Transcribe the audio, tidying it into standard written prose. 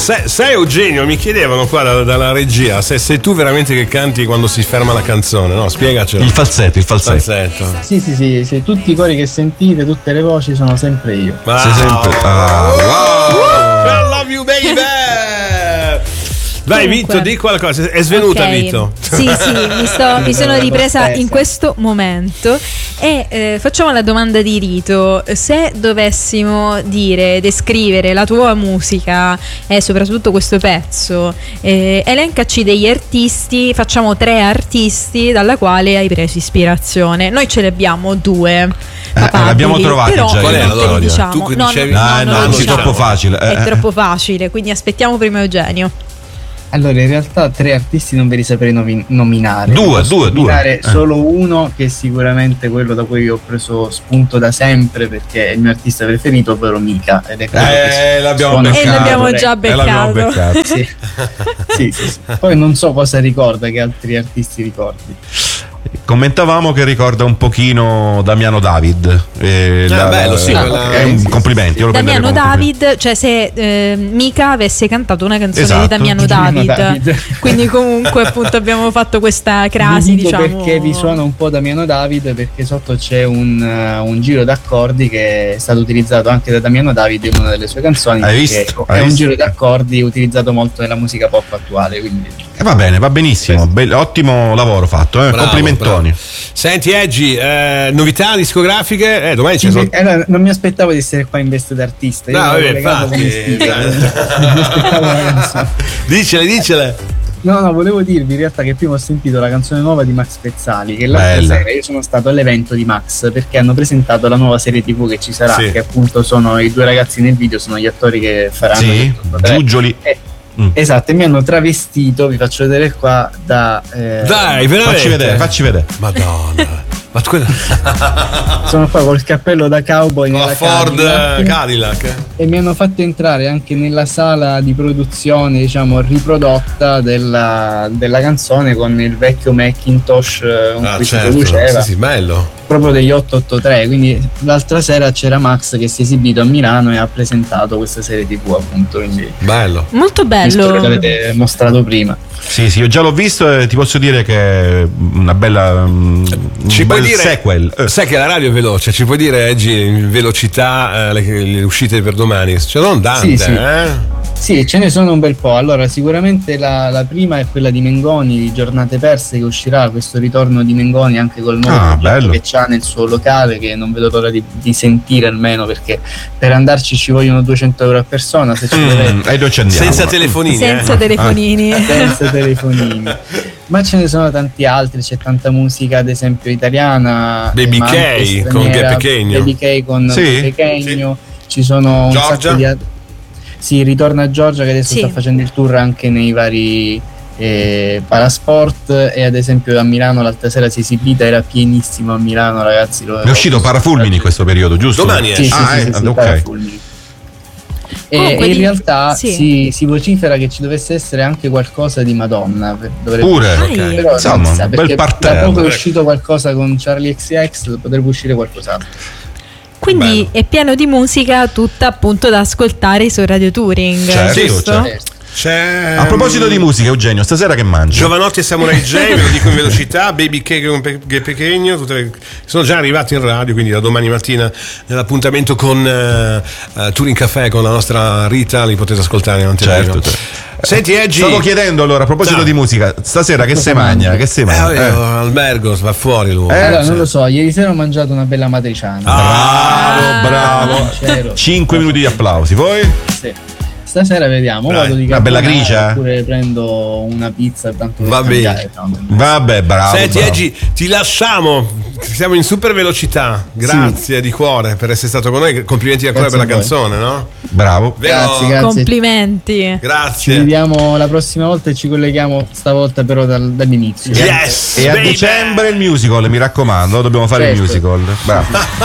Sei Eugenio, mi chiedevano qua dalla regia se sei tu veramente che canti quando si ferma la canzone, no? Spiegacelo. Il falsetto. Sì, tutti i cori che sentite, tutte le voci sono sempre io. Sei sempre. I love you baby. Vai Vito, di qualcosa. È svenuta, okay. Vito. Sì, mi sono ripresa in questo momento. E facciamo la domanda di rito. Se dovessimo descrivere la tua musica e soprattutto questo pezzo, elencaci degli artisti. Facciamo 3 artisti dalla quale hai preso ispirazione. Noi ce ne abbiamo 2. L'abbiamo trovati già. Qual è la diciamo. Tu che dicevi? No, è troppo facile. È troppo facile, quindi aspettiamo prima Eugenio. Allora, in realtà 3 artisti non ve li saprei nominare. Due. Solo uno, che è sicuramente quello da cui ho preso spunto da sempre, perché è il mio artista preferito, ovvero Mika. Ed è l'abbiamo già beccato. Sì. Poi non so cosa ricorda, che altri artisti ricordi. Commentavamo che ricorda un pochino Damiano David. Bello, sì. Complimenti. Damiano David, cioè se Mika avesse cantato una canzone di Damiano David. Quindi comunque appunto abbiamo fatto questa crasi, diciamo. Perché vi suona un po' Damiano David, perché sotto c'è un giro d'accordi che è stato utilizzato anche da Damiano David in una delle sue canzoni. Hai visto? È un giro d'accordi utilizzato molto nella musica pop attuale, quindi. Va bene, va benissimo. Ottimo lavoro fatto, complimentoni. Bravo. Senti Eggi, novità discografiche? Domani c'è non mi aspettavo di essere qua in veste d'artista. Dicele. No, volevo dirvi in realtà che prima ho sentito la canzone nuova di Max Pezzali, che l'altra sera io sono stato all'evento di Max, perché hanno presentato la nuova serie TV che ci sarà, che appunto sono i 2 ragazzi nel video, sono gli attori che faranno Giugioli. Esatto, e mi hanno travestito, vi faccio vedere qua da dai, veramente? Facci vedere. Madonna. Ma sono qua col cappello da cowboy con la Ford Cadillac e mi hanno fatto entrare anche nella sala di produzione, diciamo, riprodotta della canzone, con il vecchio Macintosh con cui si produceva. Sì, bello. Proprio degli 883, quindi l'altra sera c'era Max che si è esibito a Milano e ha presentato questa serie TV, appunto, quindi bello, molto bello, che l'avete mostrato prima. Sì, io già l'ho visto e ti posso dire che è una bella sequel. Sai che la radio è veloce, ci puoi dire Eggi in velocità le uscite per domani? Cioè non tante, Sì, ce ne sono un bel po'. Allora, sicuramente la prima è quella di Mengoni, di Giornate Perse, che uscirà, questo ritorno di Mengoni anche col nuovo progetto che c'ha nel suo locale, che non vedo l'ora di sentire almeno, perché per andarci ci vogliono 200 euro a persona, se ci e noi ci andiamo. Senza telefonini. Senza telefonini. Ma ce ne sono tanti altri, c'è tanta musica, ad esempio italiana, Baby K con Ghe Pequeno. Baby K con Ghe Pequeno. Ci sono un sacco di altri. Sì, ritorna a Giorgia, che adesso sta facendo il tour anche nei vari Parasport, e ad esempio a Milano l'altra sera si è esibita, era pienissimo a Milano, ragazzi. È uscito Parafulmini in questo periodo, giusto? Domani sì, Parafulmini. E in realtà si vocifera che ci dovesse essere anche qualcosa di Madonna. Pure? Però insomma, un bel parterre. Da poco è uscito qualcosa con Charlie XCX, potrebbe uscire qualcos'altro. Quindi è pieno di musica tutta appunto da ascoltare su Radio Touring, giusto? C'è... A proposito di musica, Eugenio, stasera che mangi? Giovanotti e Samurai J, ve lo dico in velocità. Baby K con Ghe Pequeno, sono già arrivati in radio, quindi da domani mattina nell'appuntamento con Touring Café con la nostra Rita li potete ascoltare in anteprima. Senti Eggi, stavo chiedendo allora, a proposito di musica, stasera che se mangia? Albergo va fuori lui. Allora, non lo so, ieri sera ho mangiato una bella matriciana. Bravo. 5 minuti di applausi, poi? Sì. Stasera vediamo, vado di una bella grigia, oppure prendo una pizza, tanto va bene. Vabbè, bravo. Senti Eggi, ti lasciamo, siamo in super velocità. Grazie di cuore per essere stato con noi. Complimenti ancora per la canzone, no? Bravo. Grazie. Complimenti. Grazie. Ci vediamo la prossima volta e ci colleghiamo stavolta però dall'inizio. Yes. E a dicembre il musical, mi raccomando, dobbiamo fare il musical. Bravo.